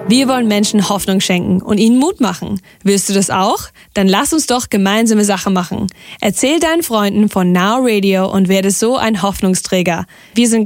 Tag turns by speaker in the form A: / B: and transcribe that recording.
A: Wir wollen Menschen Hoffnung schenken und ihnen Mut machen. Willst du das auch? Dann lass uns doch gemeinsame Sache machen. Erzähl deinen Freunden von Now Radio und werde so ein Hoffnungsträger. Wir sind